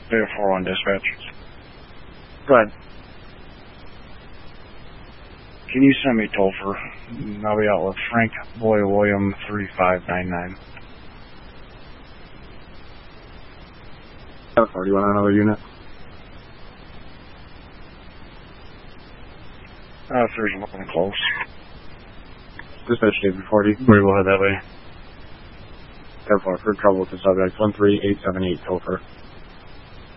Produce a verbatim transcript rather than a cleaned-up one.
Data four one dispatch. Go ahead. Can you send me Topher? I'll be out with Frank Boy William three five nine nine. Or do you want another unit? Uh, if there's one close. Dispatch David forty. We will head that way. Careful, for trouble with the subject. one three eight seven eight Topher.